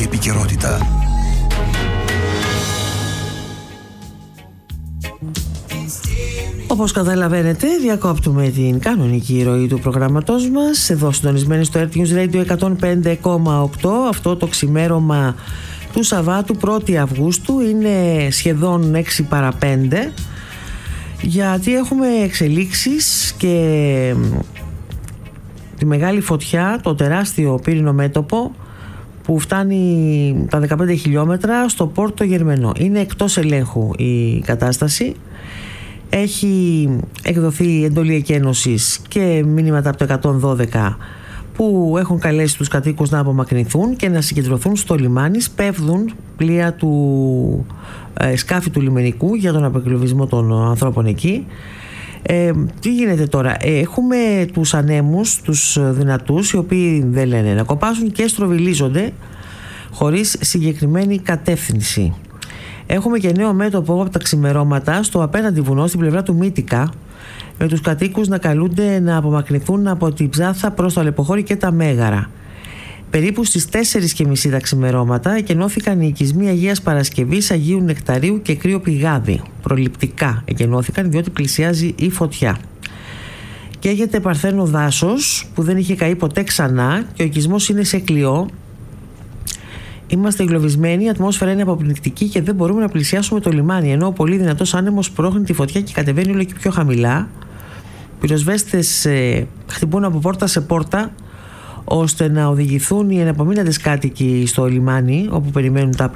επικαιρότητα. Όπως καταλαβαίνετε, διακόπτουμε την κανονική ροή του προγράμματός μας εδώ συντονισμένοι στο Earth News Radio 105,8. Αυτό το ξημέρωμα του Σαββάτου 1η Αυγούστου είναι σχεδόν 6 παρά 5, γιατί έχουμε εξελίξεις και τη μεγάλη φωτιά, το τεράστιο πύρινο μέτωπο που φτάνει τα 15 χιλιόμετρα στο Πόρτο Γερμενό. Είναι εκτός ελέγχου η κατάσταση. Έχει εκδοθεί εντολή εκένωσης και μήνυματα από το 112 που έχουν καλέσει τους κατοίκους να απομακρυνθούν και να συγκεντρωθούν στο λιμάνι. Σπέβδουν πλοία του σκάφη του λιμενικού για τον απεκλωβισμό των ανθρώπων εκεί. Τι γίνεται τώρα? Έχουμε τους ανέμους, τους δυνατούς, οι οποίοι δεν λένε να κοπάσουν και στροβιλίζονται χωρίς συγκεκριμένη κατεύθυνση. Έχουμε και νέο μέτωπο από τα ξημερώματα στο απέναντι βουνό, στην πλευρά του Μύτικα, με τους κατοίκους να καλούνται να απομακρυνθούν από την Ψάθα προς το Αλεποχώρι και τα Μέγαρα. Περίπου στις 4.30 τα ξημερώματα εκενώθηκαν οι οικισμοί Αγίας Παρασκευής, Αγίου Νεκταρίου και Κρύο Πηγάδι. Προληπτικά εκενώθηκαν, διότι πλησιάζει η φωτιά. Καίγεται παρθένο δάσος που δεν είχε καεί ποτέ ξανά και ο οικισμός είναι σε κλειό. Είμαστε εγκλωβισμένοι, η ατμόσφαιρα είναι αποπνικτική και δεν μπορούμε να πλησιάσουμε το λιμάνι, ενώ ο πολύ δυνατός άνεμος πρόχνει τη φωτιά και κατεβαίνει όλο και πιο χαμηλά. Πυροσβέστες χτυπούν από πόρτα σε πόρτα ώστε να οδηγηθούν οι εναπομείναντες κάτοικοι στο λιμάνι όπου περιμένουν τα